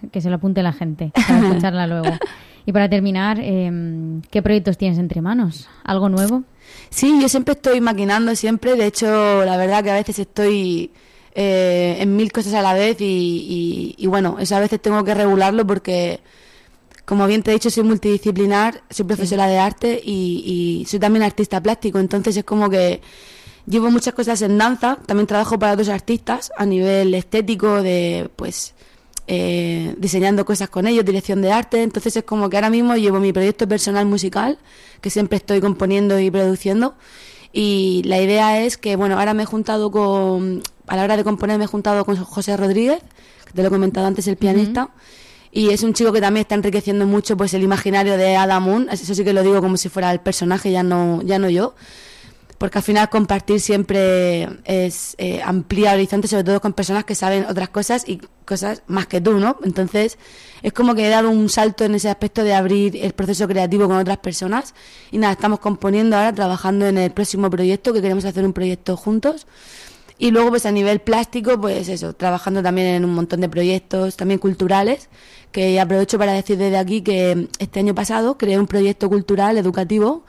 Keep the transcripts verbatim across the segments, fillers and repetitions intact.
que se lo apunte la gente para escucharla luego. Y para terminar, eh, ¿qué proyectos tienes entre manos? ¿Algo nuevo? Sí, yo siempre estoy maquinando, siempre. De hecho, la verdad que a veces estoy eh, en mil cosas a la vez y, y, y bueno, eso a veces tengo que regularlo porque, como bien te he dicho, soy multidisciplinar, soy profesora sí. de arte y, y soy también artista plástico. Entonces es como que llevo muchas cosas en danza. También trabajo para otros artistas a nivel estético, de pues... Eh, diseñando cosas con ellos, dirección de arte. Entonces es como que ahora mismo llevo mi proyecto personal musical, que siempre estoy componiendo y produciendo, y la idea es que, bueno, ahora me he juntado con, a la hora de componer me he juntado con José Rodríguez, que te lo he comentado antes, el pianista, uh-huh. y es un chico que también está enriqueciendo mucho pues el imaginario de Ada Moon. Eso sí que lo digo como si fuera el personaje, ya no, ya no yo, porque al final compartir siempre es eh, ampliar horizontes, sobre todo con personas que saben otras cosas y cosas más que tú, ¿no? Entonces es como que he dado un salto en ese aspecto de abrir el proceso creativo con otras personas y nada, estamos componiendo ahora, trabajando en el próximo proyecto, que queremos hacer un proyecto juntos. Y luego pues a nivel plástico, pues eso, trabajando también en un montón de proyectos también culturales, que aprovecho para decir desde aquí que este año pasado creé un proyecto cultural educativo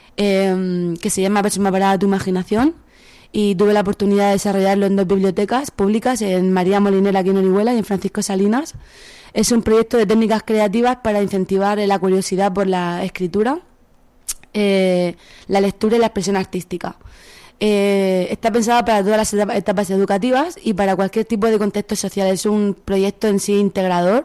Eh, que se llama Próxima Parada Tu Imaginación, y tuve la oportunidad de desarrollarlo en dos bibliotecas públicas, en María Molinera aquí en Orihuela y en Francisco Salinas. Es un proyecto de técnicas creativas para incentivar la curiosidad por la escritura, eh, la lectura y la expresión artística. Eh, está pensada para todas las etapas educativas y para cualquier tipo de contexto social. Es un proyecto en sí integrador.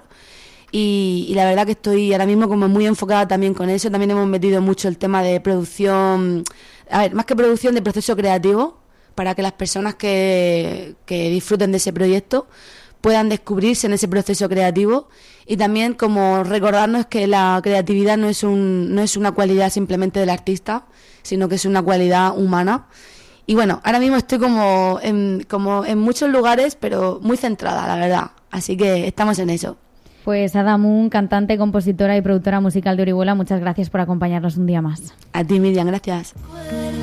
Y, y la verdad que estoy ahora mismo como muy enfocada también con eso. También hemos metido mucho el tema de producción, a ver, más que producción, de proceso creativo, para que las personas que, que disfruten de ese proyecto puedan descubrirse en ese proceso creativo, y también como recordarnos que la creatividad no es un, no es una cualidad simplemente del artista, sino que es una cualidad humana. Y bueno, ahora mismo estoy como en, como en muchos lugares, pero muy centrada, la verdad. Así que estamos en eso. Pues Ada Moon, cantante, compositora y productora musical de Orihuela, muchas gracias por acompañarnos un día más. A ti, Miriam, gracias.